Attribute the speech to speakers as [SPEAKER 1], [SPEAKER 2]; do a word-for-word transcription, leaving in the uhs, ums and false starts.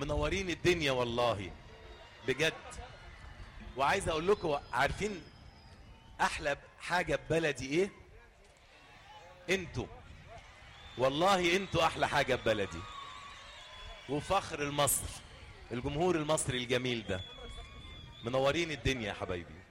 [SPEAKER 1] منورين الدنيا والله بجد. وعايز اقول لكم، عارفين احلى حاجة ببلدي ايه؟ انتوا، والله انتوا احلى حاجة ببلدي وفخر المصر، الجمهور المصري الجميل ده. منورين الدنيا يا حبايبي.